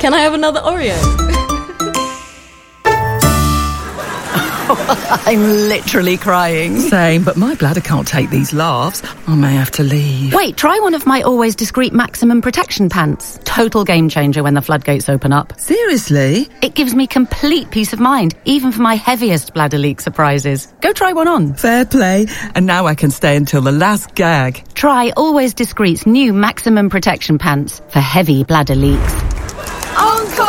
Can I have another Oreo? I'm literally crying. Same, but my bladder can't take these laughs. I may have to leave. Wait, try one of my Always Discreet Maximum Protection pants. Total game changer when the floodgates open up. Seriously? It gives me complete peace of mind, even for my heaviest bladder leak surprises. Go try one on. Fair play. And now I can stay until the last gag. Try Always Discreet's new Maximum Protection pants for heavy bladder leaks. Uncle!